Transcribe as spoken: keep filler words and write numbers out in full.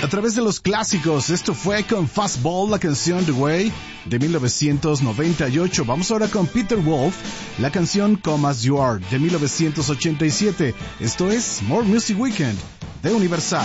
a través de los clásicos. Esto fue con Fastball, la canción The Way de mil novecientos noventa y ocho. Vamos ahora con Peter Wolf, la canción Come As You Are de mil novecientos ochenta y siete. Esto es More Music Weekend de Universal.